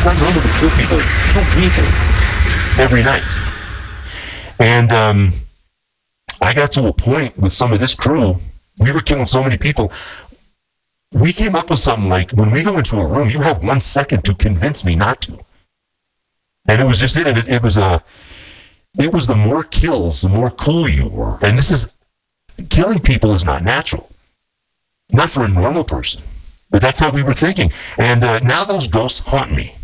because I normally kill people every night. And I got to a point with some of this crew, we were killing so many people, we came up with something like, when we go into a room, you have 1 second to convince me not to. And it was just it was the more kills, the more cool you were. And killing people is not natural. Not for a normal person. But that's how we were thinking. And now those ghosts haunt me.